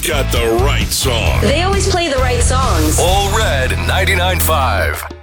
got the right song. They always play the right songs. All Red 99.5.